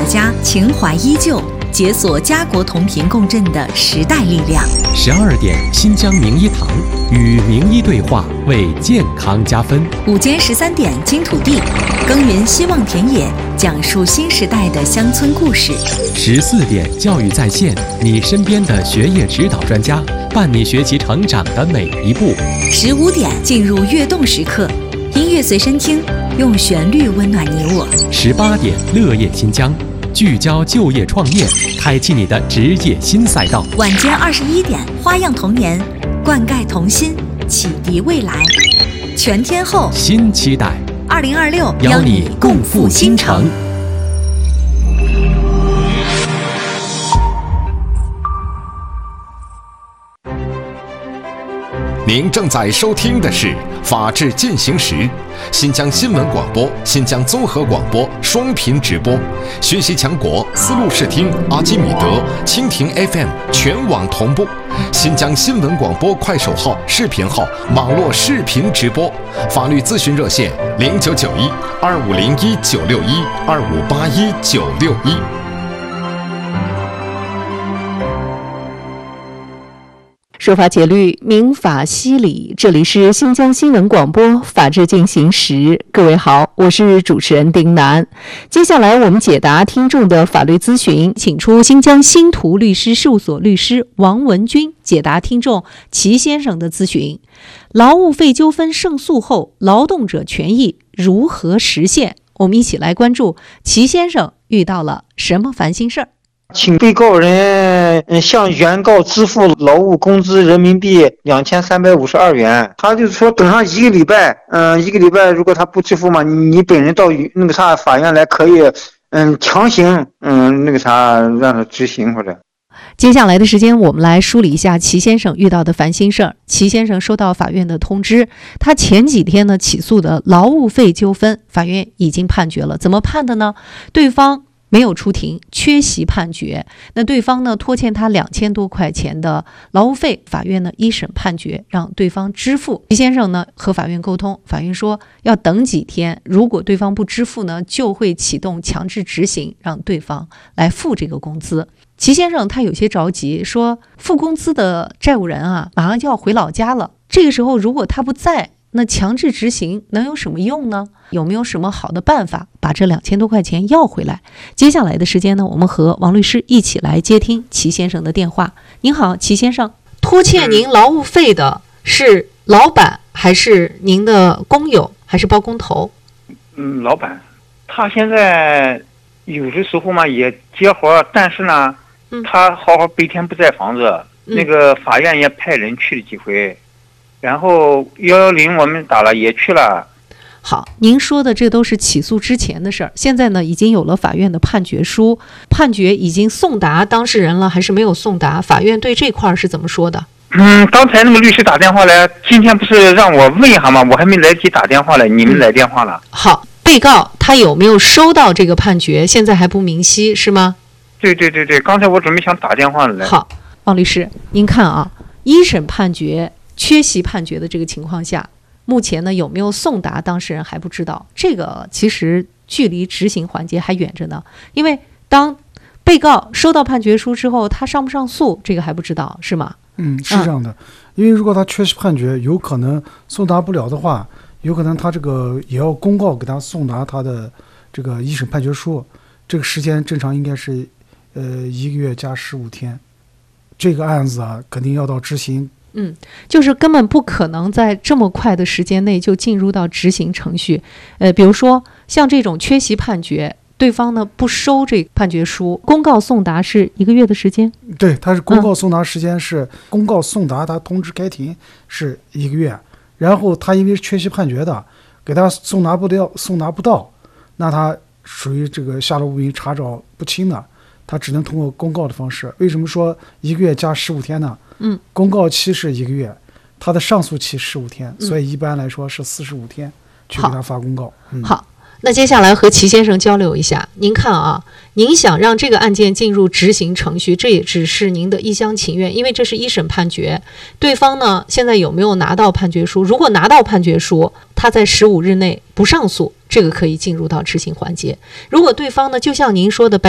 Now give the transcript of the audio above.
家情怀依旧，解锁家国同频共振的时代力量。 12点，新疆名医堂与名医对话，为健康加分。 午间13点，金土地耕耘希望田野，讲述新时代的乡村故事。 14点，教育在线，你身边的学业指导专家，伴你学习成长的每一步。 15点，进入跃动时刻，音乐随身听，用旋律温暖你我。 18点，乐业新疆，聚焦就业创业，开启你的职业新赛道。 晚间21点，花样童年，灌溉童心，启迪未来。全天候新期待 2026， 邀你共赴新城。 您正在收听的是《法治进行时》，新疆新闻广播、新疆综合广播双频直播，学习强国丝路视听、阿基米德、蜻蜓 FM 全网同步。新疆新闻广播快手号、视频号网络视频直播，法律咨询热线0991-2501-961-2581-961。 说法解律，民法析理，这里是新疆新闻广播法治进行时。各位好，我是主持人丁楠。接下来我们解答听众的法律咨询，请出新疆新图律师事务所律师王文军解答听众齐先生的咨询。劳务费纠纷胜诉后，劳动者权益如何实现？我们一起来关注齐先生遇到了什么烦心事儿。 请被告人向原告支付劳务工资人民币2352元。他就是说等上一个礼拜，如果他不支付嘛，你本人到法院来可以强行让他执行或者。 接下来的时间，我们来梳理一下齐先生遇到的烦心事儿。齐先生收到法院的通知，他前几天呢起诉的劳务费纠纷，法院已经判决了。怎么判的呢？对方没有出庭，缺席判决。那对方呢拖欠他2000多块钱的劳务费，法院呢一审判决让对方支付。齐先生呢和法院沟通，法院说要等几天，如果对方不支付呢，就会启动强制执行，让对方来付这个工资。齐先生他有些着急，说付工资的债务人啊马上就要回老家了，这个时候如果他不在，那强制执行能有什么用呢？有没有什么好的办法把这2000多块钱要回来？接下来的时间呢，我们和王律师一起来接听齐先生的电话。您好，齐先生，拖欠您劳务费的是老板还是您的工友还是包工头？ 老板，他现在有的时候嘛也接活，但是呢，他好好白天不在房子，那个法院也派人去了几回。然后110我们打了也去了。 好，您说的这都是起诉之前的事儿，现在呢已经有了法院的判决书，判决已经送达当事人了还是没有送达？法院对这块是怎么说的？ 刚才那个律师打电话来，今天不是让我问一下吗？我还没来得及打电话来，你们来电话了。 好，被告他有没有收到这个判决？现在还不明晰是吗？ 对，刚才我准备想打电话来。 好，王律师，您看啊，一审判决缺席判决的这个情况下，目前呢有没有送达当事人还不知道，这个其实距离执行环节还远着呢。因为当被告收到判决书之后，他上不上诉这个还不知道，是吗？ 是这样的。因为如果他缺席判决，有可能送达不了的话，有可能他这个也要公告给他送达他的这个一审判决书，这个时间正常应该是1个月加15天。这个案子啊肯定要到执行。 就是根本不可能在这么快的时间内就进入到执行程序。比如说像这种缺席判决，对方呢不收这判决书，公告送达是1个月的时间。对， 他是公告送达时间是公告送达，他通知开庭是1个月，然后他因为是缺席判决的，给他送达不到，那他属于这个下落不明、查找不清的，他只能通过公告的方式。为什么说1个月加15天呢？公告期是1个月，他的上诉期15天，所以一般来说是45天去给他发公告。 好，那接下来和齐先生交流一下。您看啊，您想让这个案件进入执行程序，这也只是您的一厢情愿，因为这是一审判决。对方呢，现在有没有拿到判决书？如果拿到判决书，他在15日内不上诉，这个可以进入到执行环节。如果对方呢，就像您说的，